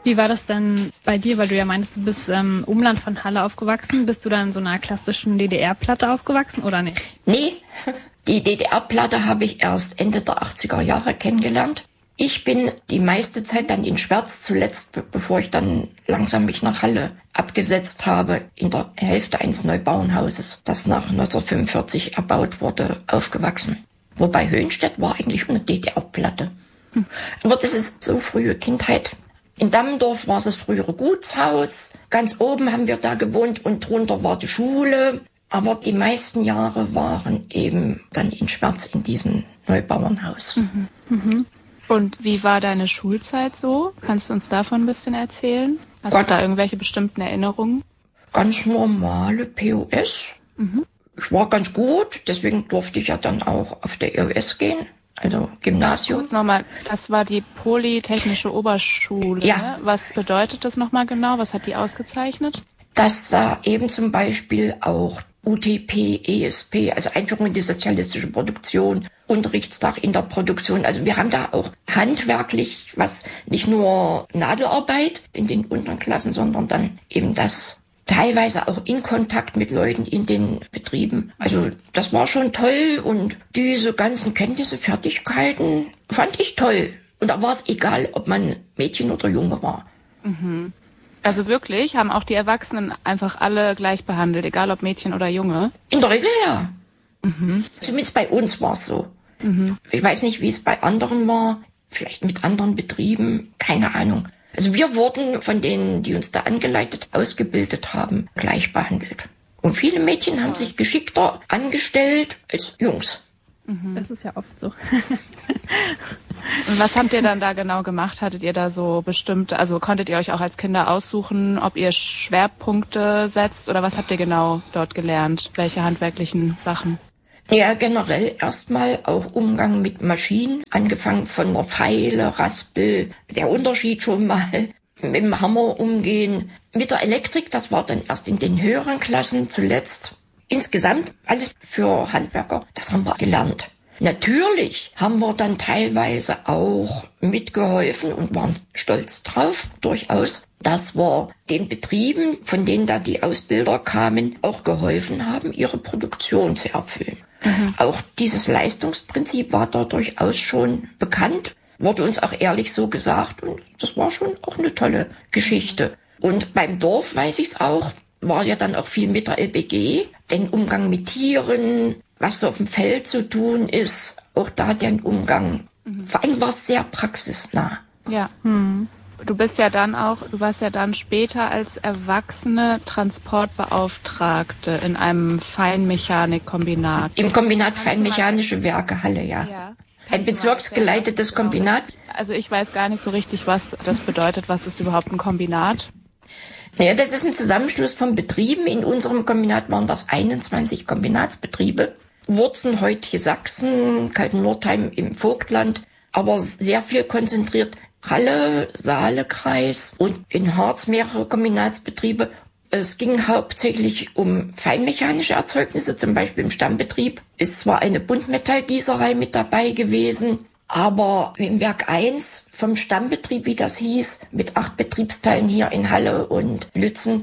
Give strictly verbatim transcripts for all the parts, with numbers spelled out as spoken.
Wie war das denn bei dir, weil du ja meintest, du bist im Umland von Halle aufgewachsen. Bist du da in so einer klassischen D D R-Platte aufgewachsen oder nicht? Nee, die D D R-Platte habe ich erst Ende der achtziger Jahre kennengelernt. Ich bin die meiste Zeit dann in Schwerz, zuletzt, bevor ich dann langsam mich nach Halle abgesetzt habe, in der Hälfte eines Neubauernhauses, das nach neunzehnhundertfünfundvierzig erbaut wurde, aufgewachsen. Wobei Höhenstedt war eigentlich eine D D R-Platte. Hm. Aber das ist so frühe Kindheit. In Dammendorf war es das frühere Gutshaus. Ganz oben haben wir da gewohnt und drunter war die Schule. Aber die meisten Jahre waren eben dann in Schwerz in diesem Neubauernhaus. Mhm. Mhm. Und wie war deine Schulzeit so? Kannst du uns davon ein bisschen erzählen? Hast Gott, du da irgendwelche bestimmten Erinnerungen? Ganz normale P O S. Mhm. Ich war ganz gut, deswegen durfte ich ja dann auch auf der E O S gehen. Also Gymnasium. Kurz nochmal, das war die Polytechnische Oberschule. Ja. Ne? Was bedeutet das nochmal genau? Was hat die ausgezeichnet? Das sah eben zum Beispiel auch U T P, E S P, also Einführung in die sozialistische Produktion, Unterrichtstag in der Produktion. Also wir haben da auch handwerklich was, nicht nur Nadelarbeit in den unteren Klassen, sondern dann eben das teilweise auch in Kontakt mit Leuten in den Betrieben. Also das war schon toll und diese ganzen Kenntnisse, Fertigkeiten fand ich toll. Und da war es egal, ob man Mädchen oder Junge war. Mhm. Also wirklich, haben auch die Erwachsenen einfach alle gleich behandelt, egal ob Mädchen oder Junge? In der Regel ja. Mhm. Zumindest bei uns war es so. Mhm. Ich weiß nicht, wie es bei anderen war, vielleicht mit anderen Betrieben, keine Ahnung. Also wir wurden von denen, die uns da angeleitet, ausgebildet haben, gleich behandelt. Und viele Mädchen haben sich geschickter angestellt als Jungs. Das ist ja oft so. Und was habt ihr dann da genau gemacht? Hattet ihr da so bestimmte, also konntet ihr euch auch als Kinder aussuchen, ob ihr Schwerpunkte setzt oder was habt ihr genau dort gelernt? Welche handwerklichen Sachen? Ja, generell erstmal auch Umgang mit Maschinen, angefangen von der Feile, Raspel, der Unterschied schon mal, mit dem Hammer umgehen. Mit der Elektrik, das war dann erst in den höheren Klassen zuletzt. Insgesamt alles für Handwerker, das haben wir gelernt. Natürlich haben wir dann teilweise auch mitgeholfen und waren stolz drauf, durchaus, dass wir den Betrieben, von denen da die Ausbilder kamen, auch geholfen haben, ihre Produktion zu erfüllen. Mhm. Auch dieses Leistungsprinzip war da durchaus schon bekannt, wurde uns auch ehrlich so gesagt und das war schon auch eine tolle Geschichte. Und beim Dorf weiß ich es auch, war ja dann auch viel mit der L B G, den Umgang mit Tieren, was so auf dem Feld zu tun ist, auch da den Umgang. Mhm. Vor allem war es sehr praxisnah. Ja. Hm. Du bist ja dann auch, du warst ja dann später als Erwachsene Transportbeauftragte in einem Feinmechanikkombinat. Im Kombinat Feinmechanische Werke Halle, ja. ja. Ein bezirksgeleitetes Kombinat. Also ich weiß gar nicht so richtig, was das bedeutet. Was ist überhaupt ein Kombinat? Naja, das ist ein Zusammenschluss von Betrieben. In unserem Kombinat waren das einundzwanzig Kombinatsbetriebe. Wurzen, heutige Sachsen, Kalten-Nordheim im Vogtland, aber sehr viel konzentriert Halle, Saale-Kreis und in Harz mehrere Kombinatsbetriebe. Es ging hauptsächlich um feinmechanische Erzeugnisse, zum Beispiel im Stammbetrieb. Ist zwar eine Buntmetallgießerei mit dabei gewesen, aber im Werk eins vom Stammbetrieb, wie das hieß, mit acht Betriebsteilen hier in Halle und Lützen,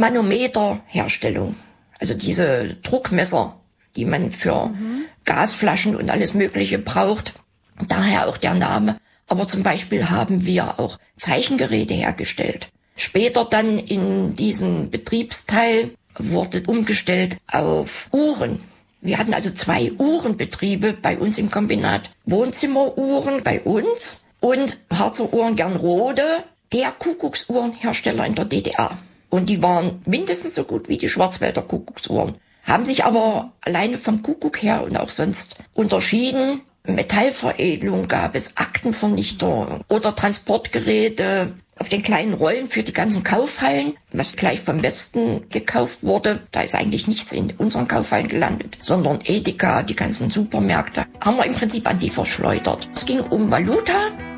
Manometerherstellung. Also diese Druckmesser, die man für mhm. Gasflaschen und alles Mögliche braucht. Daher auch der Name. Aber zum Beispiel haben wir auch Zeichengeräte hergestellt. Später dann in diesem Betriebsteil wurde umgestellt auf Uhren. Wir hatten also zwei Uhrenbetriebe bei uns im Kombinat. Wohnzimmeruhren bei uns und Harzer Uhren Gernrode, der Kuckucksuhrenhersteller in der D D R. Und die waren mindestens so gut wie die Schwarzwälder Kuckucksuhren. Haben sich aber alleine vom Kuckuck her und auch sonst unterschieden. Metallveredelung gab es, Aktenvernichter oder Transportgeräte auf den kleinen Rollen für die ganzen Kaufhallen, was gleich vom Westen gekauft wurde. Da ist eigentlich nichts in unseren Kaufhallen gelandet, sondern Edeka, die ganzen Supermärkte, haben wir im Prinzip an die verschleudert. Es ging um Valuta